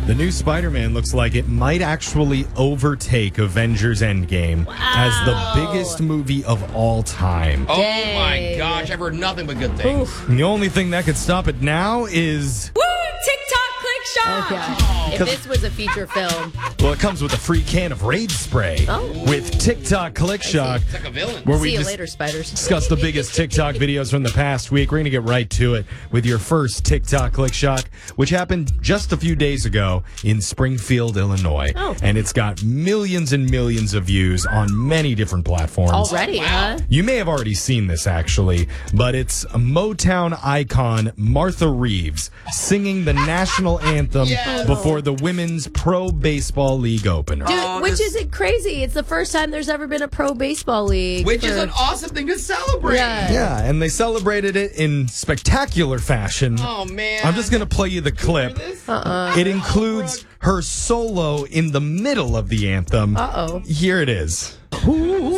The new Spider-Man looks like it might actually overtake Avengers Endgame as the biggest movie of all time. Oh, Dang. my gosh. I've heard nothing but good things. And the only thing that could stop it now is, Woo! TikTok click shot. Okay. If this was a feature film, well, it comes with a free can of Rage Spray with TikTok Click Shock, It's like a villain. where see we you just later, spiders. discuss the biggest TikTok videos from the past week. We're going to get right to it with your first TikTok Click Shock, which happened just a few days ago in Springfield, Illinois. Oh. And it's got millions and millions of views on many different platforms. Already, huh? You may have already seen this, actually, but it's a Motown icon Martha Reeves singing the national anthem before the Women's Pro Baseball League opener. Dude, which isn't crazy. It's the first time there's ever been a pro baseball league. Which is an awesome thing to celebrate. Yeah. Yeah, and they celebrated it in spectacular fashion. Oh, man. I'm just going to play you the clip. It includes her solo in the middle of the anthem. Uh-oh. Here it is.